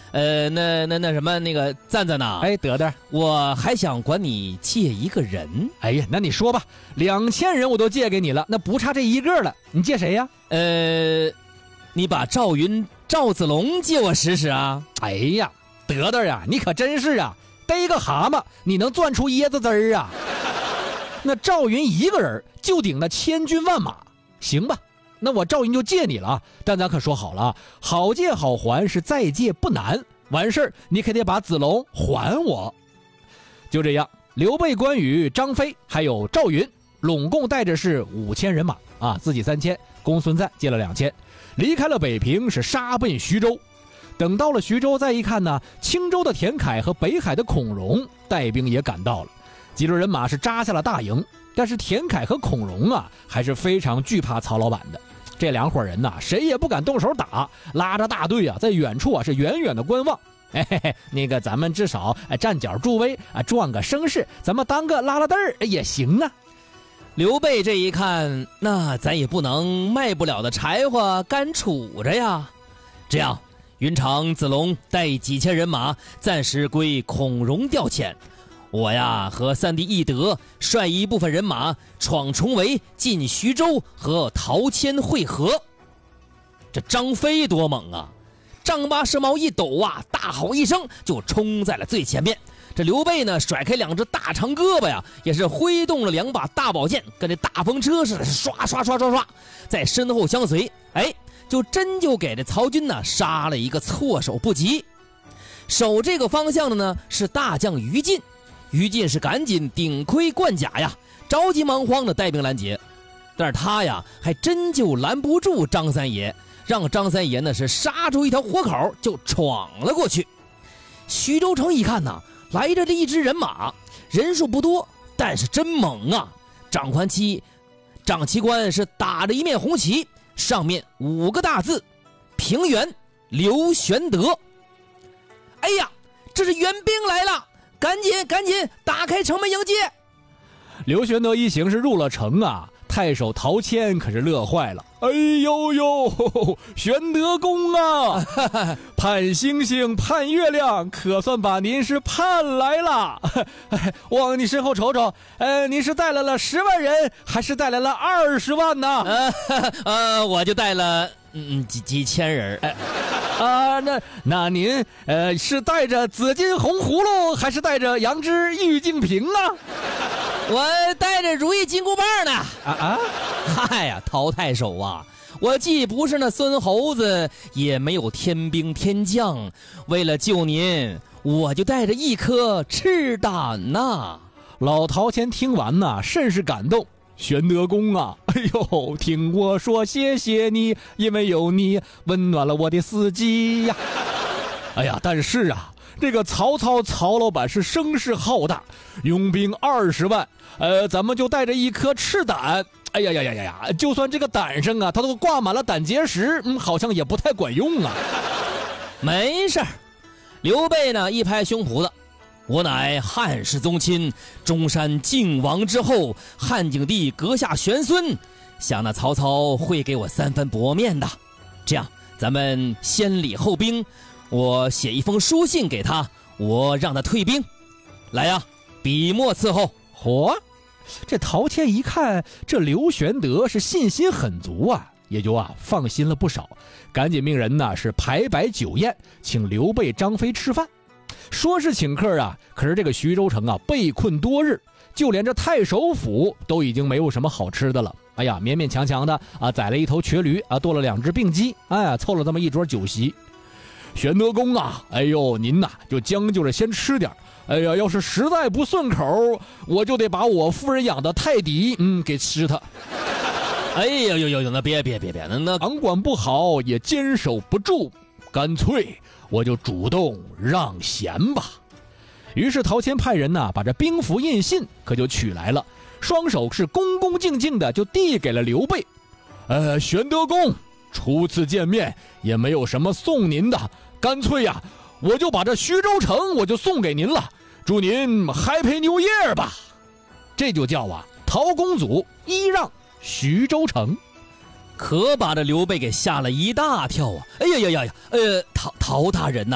那什么，那个赞赞呐， 哎，得的， 我还想管你借一个人。 哎呀，那你说吧，2000人我都借给你了，那不差这一个了，你借谁呀？ 你把赵云、赵子龙借我试试啊！ 哎呀，得的呀，你可真是啊，逮个蛤蟆你能攥出椰子汁儿啊！那赵云一个人就顶那千军万马，行吧？那我赵云就借你了，但咱可说好了，好借好还是再借不难，完事儿你可得把子龙还我。就这样，刘备、关羽、张飞还有赵云，拢共带着是5000人马啊，自己3000，公孙瓒借了2000，离开了北平，是杀奔徐州。等到了徐州，再一看呢，青州的田楷和北海的孔融带兵也赶到了，几路人马是扎下了大营。但是田楷和孔融啊，还是非常惧怕曹老板的。这两伙人呐，谁也不敢动手打，拉着大队啊，在远处啊是远远的观望。嘿嘿嘿，那个咱们至少站脚助威啊，壮个声势，咱们当个拉拉队儿也行啊。 刘备这一看，那咱也不能卖不了的柴火干杵着呀。这样，云长、子龙带几千人马，暂时归孔融调遣。我呀和三弟翼德率一部分人马闯重围，进徐州和陶谦会合。这张飞多猛啊！丈八蛇矛一抖啊，大吼一声就冲在了最前面。这刘备呢，甩开两只大长胳膊呀，也是挥动了2把大宝剑，跟这大风车似的，刷刷刷刷刷，在身后相随。哎，就给这曹军呢杀了一个措手不及。守这个方向的呢是大将于禁。于禁是赶紧顶盔贯甲呀，着急忙慌的带兵拦截，但是他呀还真就拦不住张三爷，让张三爷呢是杀出一条活口就闯了过去。徐州城一看呢，来着这一支人马，人数不多，但是真猛啊！长旗官是打着一面红旗，上面5个大字：平原刘玄德。哎呀，这是援兵来了！赶紧打开城门迎接。 刘玄德一行是入了城啊，太守陶谦可是乐坏了。哎呦呦，玄德公啊，盼星星盼月亮，可算把您是盼来了。往你身后瞅瞅，您是带来了10万人，还是带来了20万呢？ 我就带了几千人。 那您是带着紫金红葫芦，还是带着杨枝玉净瓶啊？ 我带着如意金箍棒呢。嗨呀，陶太守啊，我既不是那孙猴子，也没有天兵天将，为了救您，我就带着一颗赤胆呐。 老陶谦听完呐，甚是感动。玄德公啊，哎呦，听我说谢谢你，因为有你温暖了我的四季呀。哎呀，但是啊，这个曹老板是声势浩大，拥兵20万，咱们就带着一颗赤胆。哎呀，就算这个胆上啊，他都挂满了胆结石，好像也不太管用啊。 没事儿，刘备呢一拍胸脯子，我乃汉室宗亲，中山靖王之后，汉景帝阁下玄孙，想那曹操会给我3分薄面的。这样，咱们先礼后兵，我写一封书信给他，我让他退兵。来呀，笔墨伺候。 嚯，这陶谦一看这刘玄德是信心很足啊，也就放心了不少，赶紧命人呢是排摆酒宴，请刘备、张飞吃饭。说是请客啊，可是这个徐州城啊被困多日，就连这太守府都已经没有什么好吃的了。哎呀，勉勉强强的宰了一头瘸驴剁了2只病鸡，凑了这么一桌酒席。玄德公啊，哎呦，您呐就将就着先吃点。哎呀，要是实在不顺口，我就得把我夫人养的泰迪给吃它。 哎呦，那别，那掌管不好也坚守不住，干脆我就主动让贤吧。于是陶谦派人呢把这兵符印信可就取来了，双手是恭恭敬敬的就递给了刘备。玄德公，初次见面也没有什么送您的，干脆呀，我就把这徐州城我就送给您了，祝您 Happy New Year 吧。这就叫陶公祖依让徐州城。 可把这刘备给吓了一大跳啊！哎呀，陶大人呐，